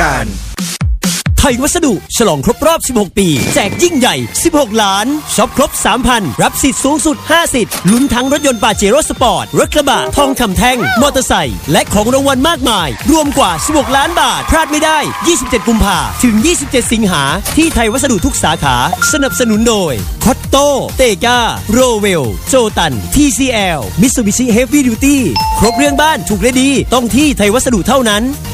การไทยวัสดุฉลองครบรอบ 16 ปีแจกยิ่งใหญ่ 16 ล้านช็อปครบ 3,000 รับสิทธิ์สูงสุด 5 สิทธิ์ลุ้นทั้งรถยนต์ปาเจโร่สปอร์ตรถกระบะทองคำแท่งมอเตอร์ไซค์และของรางวัลมากมายรวมกว่า 16 ล้านบาทพลาดไม่ได้ 27 กุมภาถึง 27 สิงหาที่ไทยวัสดุทุกสาขาสนับสนุนโดยคอตโต้เตก้าโรเวลโจตัน TCL มิตซูบิชิเฮฟวี่ดิวตี้ครบเรื่องบ้านถูกและดีต้องที่ไทยวัสดุเท่านั้น